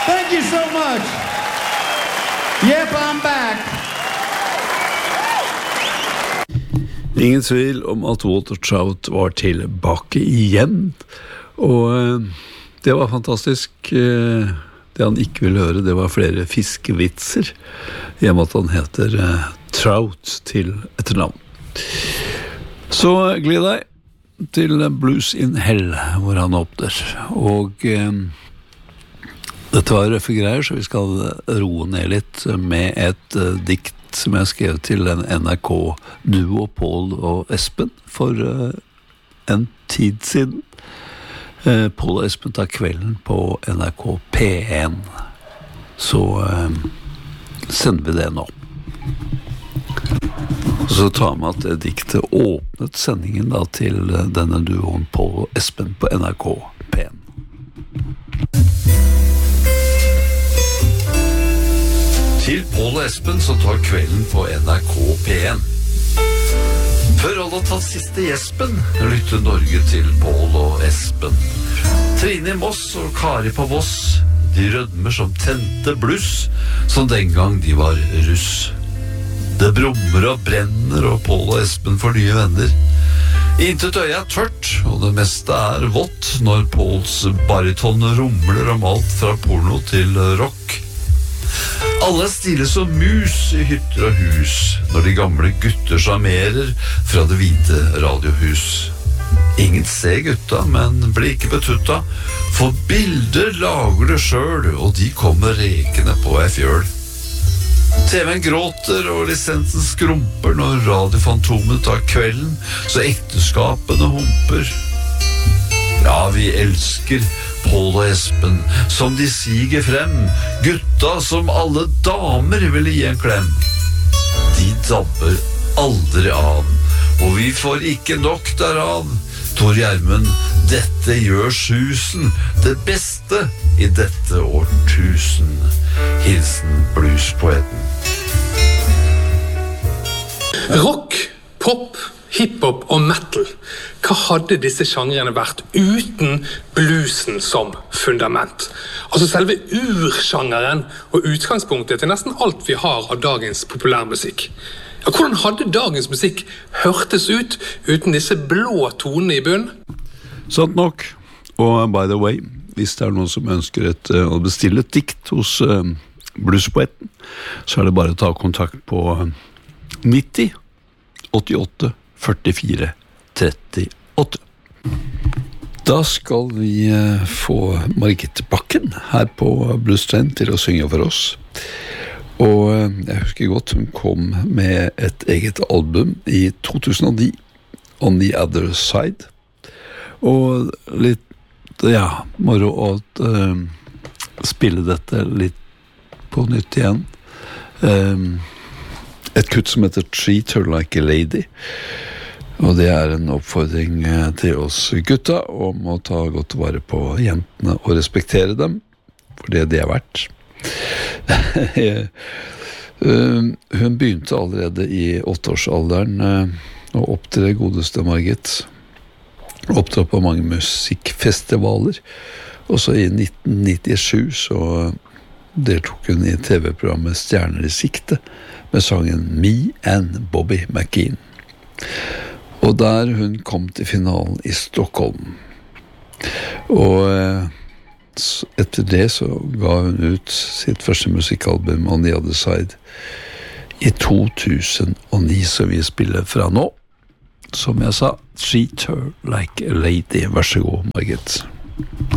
Thank you so much. Yep, I'm back. Ingen tvil om at Walter Trout var tilbake igjen, og det var fantastisk. Det han ikke ville høre, det var flere fiskevitser, i og med at han heter Trout til etternavn. Så gled deg til Blues in Hell, hvor han åpner, og dette var røffe greier, så vi skal roe ned litt med et dikt som jeg skrev til en NRK-duo, Paul og Espen, for en tid siden. Paul og Espen tar kvelden på NRK P1, så sender vi det nå. Så tar vi at diktet åpnet sendingen da, til denne duoen Paul og Espen på NRK P1. Til Paul og Espen som tar kvelden på NRK P1. Før alle tatt siste gjespen, lytter Norge til Paul og Espen. Trine i Moss og Kari på Voss, de rødmer som tente bluss, som den gang de var russ. Det brummer og brenner, og Paul og Espen får nye venner. Intet øye tørt, og det meste vått, når Pauls bariton rumler om alt fra porno til rock. Alle stille som mus i hytter og hus, når de gamle gutter sjarmerer fra det hvite radiohus. Ingen ser gutta, men blir ikke betutta, for bilder lager det selv, og de kommer rekende på ei fjøl. TV-en gråter, og lisensen skrumper når radiofantomet tar kvelden, så ekteskapene humper. Ja, vi elsker Paul og Espen, som de siger frem, gutta som alle damer ville gi en klem. De dabber aldri av, og vi får ikke nok derav. Tor Gjermund, dette gjør susen, det beste i dette årtusen. Hilsen bluespoeten. Rock, pop, hiphop og metal. Hva hadde disse sjangrene vært uten bluesen som fundament? Altså selve ursjangeren og utgangspunktet til nesten alt vi har av dagens populærmusikk. Ja, hvordan hadde dagens musikk hørtes ut uten disse blå tonene i bunnen? Sant nok. Og by the way, hvis det noen som ønsker å bestille et dikt hos bluespoeten, så det bare å ta kontakt på 90 88 44 38. Da skal vi få Margit Bakken her på Bluestrain til å synge for oss. Og jeg husker godt hun kom med et eget album i 2009, On the Other Side. Og litt, ja, moro å spille dette litt på nytt igjen. Et kutt som heter Treat Her Like a Lady. Og det en oppfordring til oss gutta om å ta godt vare på jentene og respektere dem, for det verdt. Hun begynte allerede i 8-årsalderen å opptre, godeste Margit. Opptrådte på mange musikkfestivaler. Og så i 1997 så deltok hun i TV-programmet Stjerner i sikte med sangen Me and Bobby McKean. Og der hun kom til finalen i Stockholm. Og etter det så ga hun ut sitt første musikkalbum On the Other Side i 2009, så vi spiller fra nå. Som jeg sa, Treat Her Like a Lady. Vær så god, Margit.